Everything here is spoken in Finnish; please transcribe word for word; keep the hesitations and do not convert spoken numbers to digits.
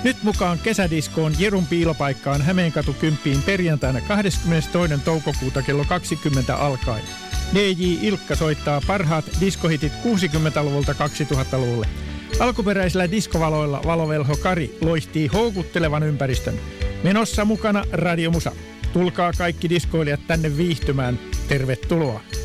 Nyt mukaan kesädiskoon Jerun piilopaikkaan Hämeenkatu kymppiin perjantaina kahdeskymmenestoinen toukokuuta kello kaksikymmentä alkaen. D J Ilkka soittaa parhaat diskohitit kuusikymmentäluvulta kaksituhattaluvulle. Alkuperäisillä diskovaloilla valovelho Kari loihtii houkuttelevan ympäristön. Menossa mukana radiomusa. Tulkaa kaikki diskoilijat tänne viihtymään. Tervetuloa!